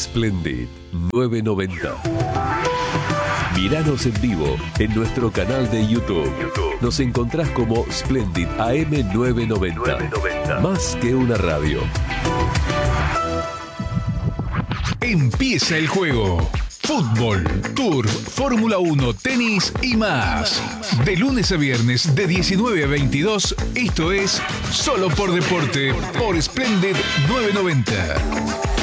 Splendid 990. Míranos en vivo en nuestro canal de YouTube. Nos encontrás como Splendid AM 990. Más que una radio. Empieza el juego. Fútbol, Turf, Fórmula 1, tenis y más. De lunes a viernes de 19 a 22, esto es Solo por Deporte por Splendid 990.